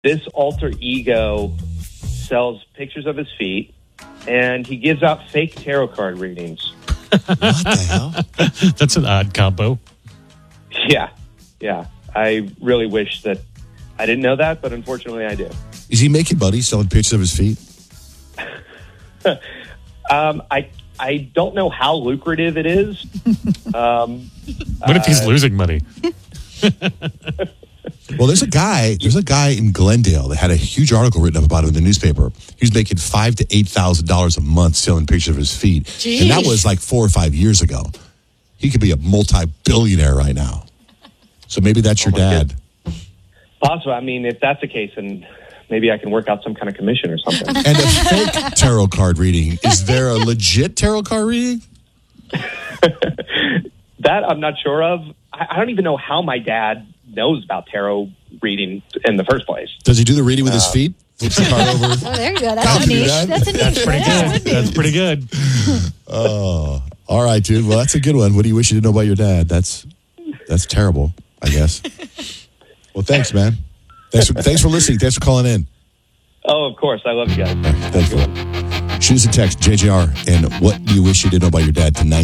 This alter ego sells pictures of his feet, and he gives out fake tarot card readings. What the hell? That's an odd combo. Yeah. I really wish that I didn't know that, but unfortunately I do. Is he making money selling pictures of his feet? I don't know how lucrative it is. What if he's losing money? Well, there's a guy in Glendale that had a huge article written up about him in the newspaper. He's making $5,000 to $8,000 a month selling pictures of his feet. Jeez. And that was like 4 or 5 years ago. He could be a multi-billionaire right now. So maybe that's your my dad. Possibly. I mean, if that's the case, then maybe I can work out some kind of commission or something. And a fake tarot card reading. Is there a legit tarot card reading? That I'm not sure of. I don't even know how my dad knows about tarot reading in the first place. Does he do the reading with his feet? Flips the card over. Oh, there you go. That's Copy a niche. that. That's a niche. That's pretty Yeah, good. would be. That's pretty good. Oh, all right, dude. Well, that's a good one. What do you wish you didn't know about your dad? That's terrible, I guess. Well, thanks, man. Thanks for listening. Thanks for calling in. Oh, of course. I love you guys. Thank you. Shoot us a text, JJR, and what do you wish you didn't know about your dad to